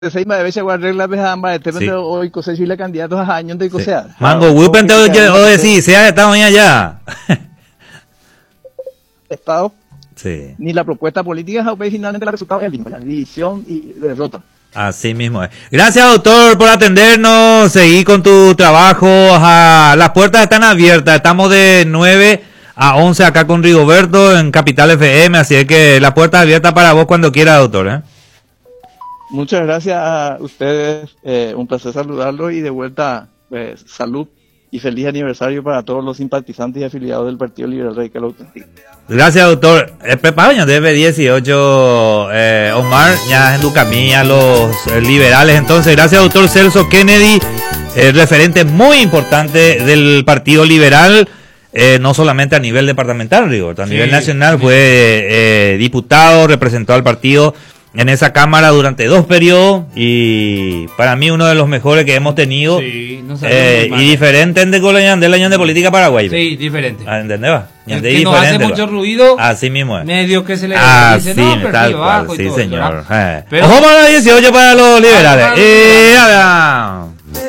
seis veces guardar la ambas depende hoy cosecho y la candidatos a años de cosear. Mango, Wipen te decir, sea estado allá. Estado. Sí. Ni la propuesta política es finalmente el resultado es la división y derrota. Así mismo es. Gracias, doctor, por atendernos. Seguí con tu trabajo. Las puertas están abiertas. Estamos de 9 a 11 acá con Rigoberto en Capital FM. Así es que la puerta es abierta para vos cuando quiera, doctor. Muchas gracias a ustedes. Un placer saludarlos y de vuelta salud y feliz aniversario para todos los simpatizantes y afiliados del Partido Liberal Radical Auténtico. Gracias, doctor. Preparado ya debe 18 Omar, ya en Lucamilla, los liberales. Entonces, gracias, doctor Celso Kennedy, referente muy importante del Partido Liberal, no solamente a nivel departamental, digo, a nivel nacional, fue diputado, representó al partido en esa cámara durante 2 periodos y para mí uno de los mejores que hemos tenido y diferente del año de política paraguay. Sí, diferente. ¿Entendés? Es que no hace mucho ruido. Así mismo es. Medio que se le dice, no, perfil bajo y sí, todo, señor. Pero ojo para los 18 para los liberales.